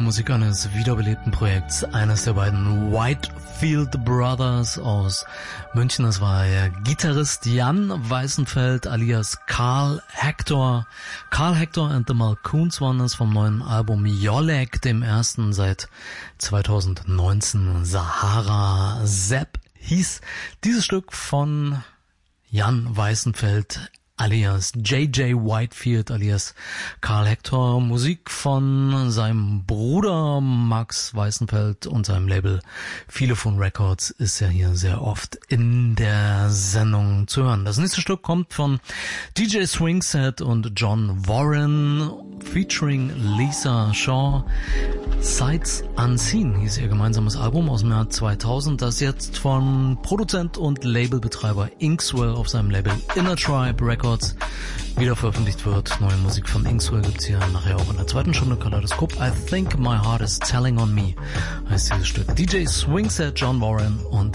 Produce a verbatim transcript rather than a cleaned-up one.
Musik eines wiederbelebten Projekts, eines der beiden Whitefield Brothers aus München. Das war der Gitarrist Jan Weißenfeld alias Carl Hector. Carl Hector and the Malcoons waren es vom neuen Album Jolek, dem ersten seit zweitausendneunzehn. Sahara Sepp hieß dieses Stück von Jan Weißenfeld alias J J Whitefield alias Carl Hector. Musik von seinem Bruder Max Weißenfeld und seinem Label Philophone Records ist ja hier sehr oft in der Sendung zu hören. Das nächste Stück kommt von D J Swingset und John Warren featuring Lisa Shaw. Sights Unseen hieß ihr gemeinsames Album aus dem Jahr zweitausend, das jetzt von Produzent und Labelbetreiber Inkswell auf seinem Label Inner Tribe Records wieder veröffentlicht wird. Neue Musik von Inkswell gibt's hier nachher auch in der zweiten Stunde. Kaleidoskop. I Think My Heart Is Telling On Me heißt dieses Stück. D J Swingset, John Warren und